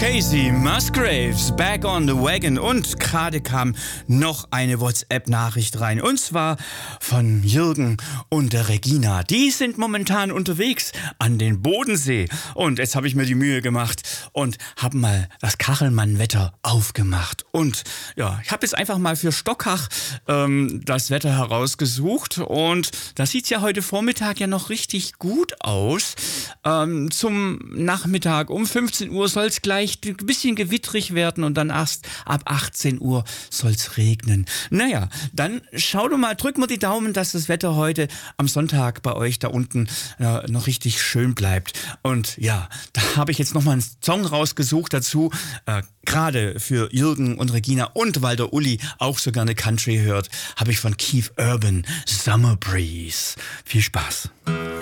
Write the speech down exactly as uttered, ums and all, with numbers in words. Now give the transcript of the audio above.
Casey Musgraves, Back on the Wagon. Und gerade kam noch eine WhatsApp-Nachricht rein. Und zwar von Jürgen und der Regina. Die sind momentan unterwegs an den Bodensee. Und jetzt habe ich mir die Mühe gemacht und habe mal das Kachelmann-Wetter aufgemacht. Und ja, ich habe jetzt einfach mal für Stockach ähm, das Wetter herausgesucht. Und das sieht ja heute Vormittag ja noch richtig gut aus. Ähm, zum Nachmittag um fünfzehn Uhr soll es gleich ein bisschen gewittrig werden und dann erst ab achtzehn Uhr soll es regnen. Naja, dann schau doch mal, drück mal die Daumen, dass das Wetter heute am Sonntag bei euch da unten äh, noch richtig schön bleibt. Und ja, da habe ich jetzt nochmal einen Song rausgesucht dazu, äh, gerade für Jürgen und Regina und weil der Uli auch so gerne Country hört, habe ich von Keith Urban Summer Breeze. Viel Spaß.